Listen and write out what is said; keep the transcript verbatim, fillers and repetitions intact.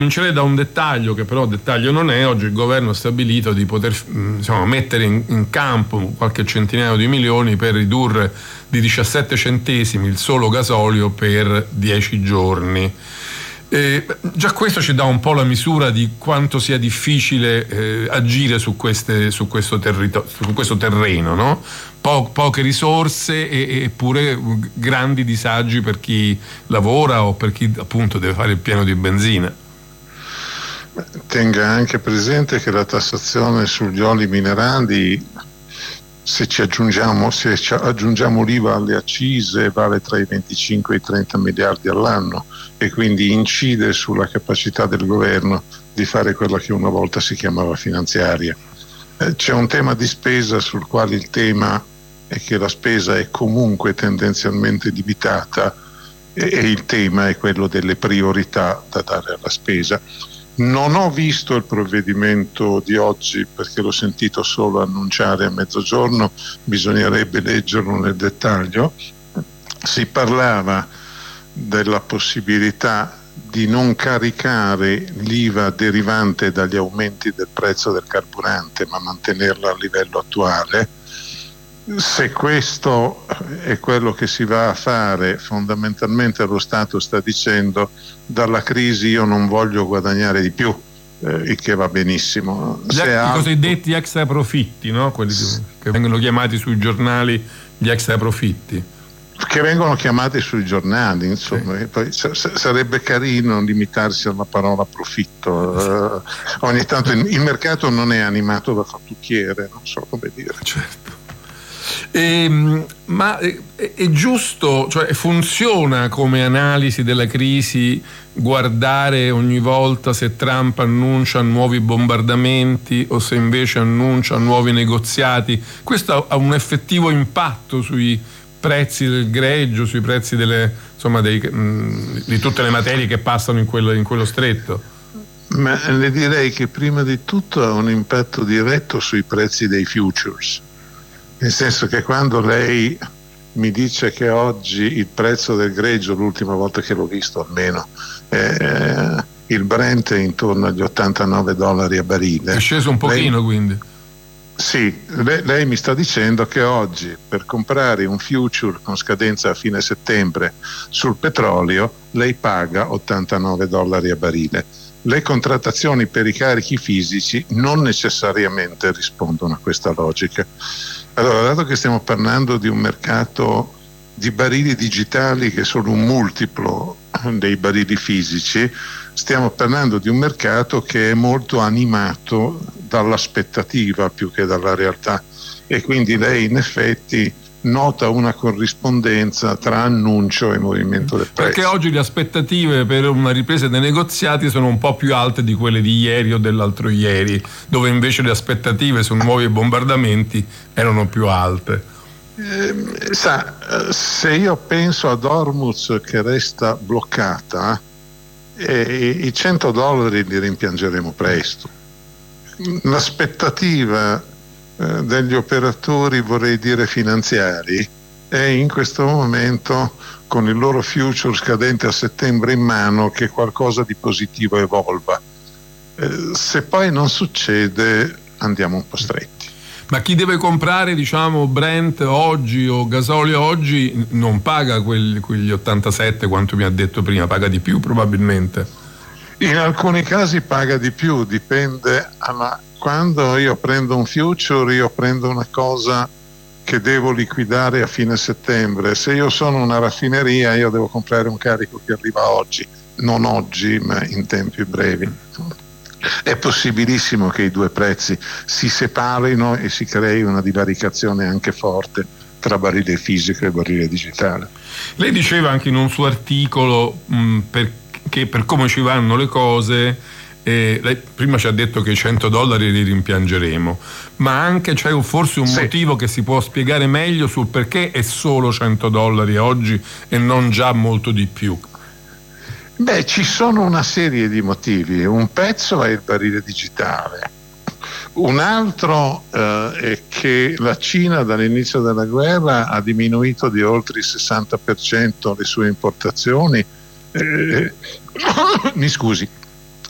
Comincerei da un dettaglio che però dettaglio non è. Oggi il governo ha stabilito di poter insomma, mettere in, in campo qualche centinaio di milioni per ridurre di diciassette centesimi il solo gasolio per dieci giorni. Eh, già questo ci dà un po' la misura di quanto sia difficile eh, agire su, queste, su, questo territorio, su questo terreno, no? Po- poche risorse e, eppure grandi disagi per chi lavora o per chi appunto deve fare il pieno di benzina. Tenga anche presente che la tassazione sugli oli minerali, se ci aggiungiamo, se ci aggiungiamo l'I V A alle accise, vale tra i venticinque e i trenta miliardi all'anno e quindi incide sulla capacità del governo di fare quella che una volta si chiamava finanziaria. Eh, c'è un tema di spesa sul quale il tema è che la spesa è comunque tendenzialmente limitata e, e il tema è quello delle priorità da dare alla spesa. Non ho visto il provvedimento di oggi perché l'ho sentito solo annunciare a mezzogiorno, bisognerebbe leggerlo nel dettaglio. Si parlava della possibilità di non caricare l'I V A derivante dagli aumenti del prezzo del carburante ma mantenerla a livello attuale. Se questo è quello che si va a fare, fondamentalmente lo Stato sta dicendo: dalla crisi io non voglio guadagnare di più, eh, il che va benissimo. Gli, I altro... cosiddetti extra profitti, no? Quelli che vengono chiamati sui giornali gli extra profitti. Che vengono chiamati sui giornali, insomma, sì. Poi s- sarebbe carino limitarsi alla parola profitto. Uh, ogni tanto il, il mercato non è animato da fattucchiere, non so come dire. Certo. E, ma è, è giusto, cioè funziona come analisi della crisi guardare ogni volta se Trump annuncia nuovi bombardamenti o se invece annuncia nuovi negoziati? Questo ha un effettivo impatto sui prezzi del greggio, sui prezzi delle, insomma, dei, mh, di tutte le materie che passano in quello, in quello stretto? Ma le direi che prima di tutto ha un impatto diretto sui prezzi dei futures. Nel senso che quando lei mi dice che oggi il prezzo del greggio, l'ultima volta che l'ho visto almeno, eh, il Brent è intorno agli ottantanove dollari a barile. È sceso un pochino, lei, quindi? Sì, lei, lei mi sta dicendo che oggi per comprare un future con scadenza a fine settembre sul petrolio lei paga ottantanove dollari a barile. Le contrattazioni per i carichi fisici non necessariamente rispondono a questa logica. Allora, dato che stiamo parlando di un mercato di barili digitali che sono un multiplo dei barili fisici, stiamo parlando di un mercato che è molto animato dall'aspettativa più che dalla realtà e quindi lei in effetti nota una corrispondenza tra annuncio e movimento del prezzo. Perché oggi le aspettative per una ripresa dei negoziati sono un po' più alte di quelle di ieri o dell'altro ieri, dove invece le aspettative su nuovi bombardamenti erano più alte. Eh, sa, se io penso ad Hormuz che resta bloccata, eh, i cento dollari li rimpiangeremo presto. L'aspettativa degli operatori, vorrei dire finanziari, è in questo momento con il loro future scadente a settembre in mano che qualcosa di positivo evolva. Eh, se poi non succede andiamo un po' stretti. Ma chi deve comprare, diciamo, Brent oggi o gasolio oggi non paga quelli, quegli ottantasette quanto mi ha detto prima, paga di più probabilmente. In alcuni casi paga di più, dipende alla quando io prendo un future, io prendo una cosa che devo liquidare a fine settembre. Se io sono una raffineria, io devo comprare un carico che arriva oggi, non oggi, ma in tempi brevi. È possibilissimo che i due prezzi si separino e si crei una divaricazione anche forte tra barile fisico e barile digitale. Lei diceva anche in un suo articolo mh, per, che per come ci vanno le cose, Eh, lei prima ci ha detto che i cento dollari li rimpiangeremo, ma anche c'è forse un sì. motivo che si può spiegare meglio sul perché è solo cento dollari oggi e non già molto di più? Beh, ci sono una serie di motivi. Un pezzo è il barile digitale, un altro eh, è che la Cina dall'inizio della guerra ha diminuito di oltre il sessanta per cento le sue importazioni. Eh, mi scusi